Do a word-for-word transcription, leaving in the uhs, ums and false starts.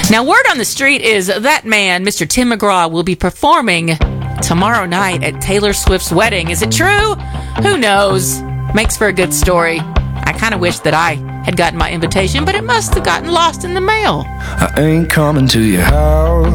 Now, word on the street is that man, Mister Tim McGraw, will be performing tomorrow night at Taylor Swift's wedding. Is it true? Who knows? Makes for a good story. I kind of wish that I had gotten my invitation, but it must have gotten lost in the mail. I ain't coming to your house.